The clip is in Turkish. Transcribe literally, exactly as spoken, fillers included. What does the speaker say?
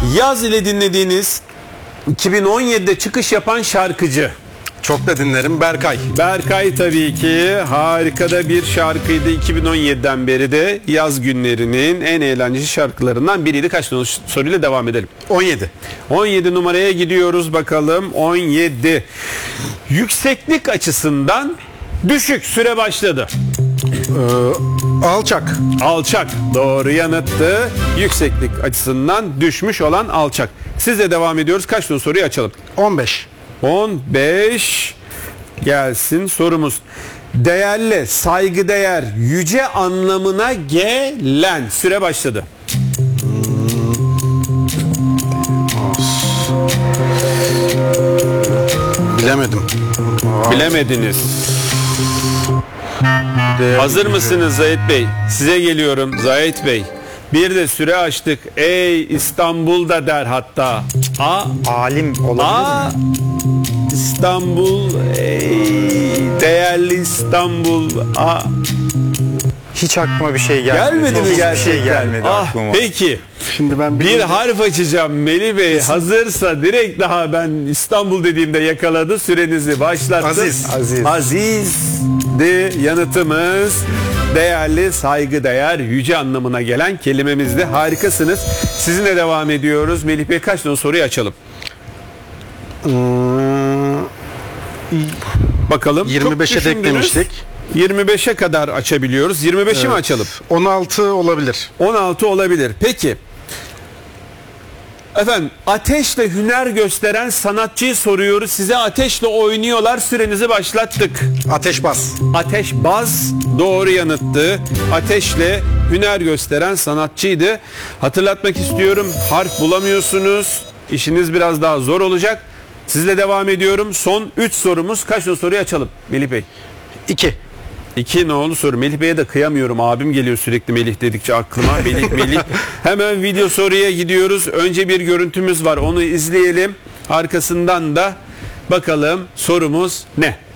Yaz ile dinlediğiniz iki bin on yedide çıkış yapan şarkıcı. Çok da dinlerim. Berkay. Berkay tabii ki harika da bir şarkıydı. iki bin on yediden beri de yaz günlerinin en eğlenceli şarkılarından biriydi. Kaç numara soruyla devam edelim. on yedi. on yedi numaraya gidiyoruz bakalım. on yedi. Yükseklik açısından düşük, süre başladı. Ee, alçak. Alçak doğru yanıttı. Yükseklik açısından düşmüş olan alçak. Sizle devam ediyoruz. Kaç numara soruyu açalım. on beş. on beş gelsin sorumuz. Değerli, saygıdeğer, yüce anlamına gelen. Süre başladı. Bilemedim. Bilemediniz. Değerli. Hazır mısınız Zahit Bey? Size geliyorum Zahit Bey. Bir de süre açtık. Ey İstanbul'da der hatta. A, Alim olabilir A mi? İstanbul, ey değerli İstanbul. A. Hiç aklıma bir şey gelmedi. Gelmedi mi Hiçbir gerçekten? şey gelmedi Ah, aklıma. peki. Şimdi ben Bir bilmiyorum. harf açacağım Melih Bey. Hazırsa direkt daha ben İstanbul dediğimde yakaladı. Sürenizi başlattım. Aziz. Aziz. Aziz'di yanıtımız. Değerli, saygıdeğer, yüce anlamına gelen kelimemizdi. Harikasınız. Sizinle devam ediyoruz. Melih Bey kaç tane soruyu açalım? Hmm, Bakalım. yirmi beşe Çok de düşündünüz. eklemiştik. yirmi beşe kadar açabiliyoruz. yirmi beşi mi açalım? on altı olabilir. on altı olabilir. Peki. Efendim, ateşle hüner gösteren sanatçıyı soruyoruz. Size ateşle oynuyorlar. Sürenizi başlattık. Ateşbaz. Ateşbaz doğru yanıttı. Ateşle hüner gösteren sanatçıydı. Hatırlatmak istiyorum. Harf bulamıyorsunuz. İşiniz biraz daha zor olacak. Sizle devam ediyorum. Son üç sorumuz. Kaç tane soruyu açalım Melih Bey? iki. İki nolu soru. Melih Bey'e de kıyamıyorum. Abim geliyor sürekli Melih dedikçe aklıma. Melih Melih. Hemen video soruya gidiyoruz. Önce bir görüntümüz var. Onu izleyelim. Arkasından da bakalım sorumuz ne?